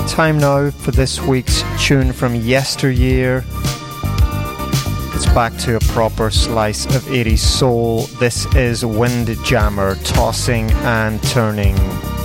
Time now for this week's tune from yesteryear. It's back to a proper slice of 80s soul. This is Windjammer, Tossing and Turning.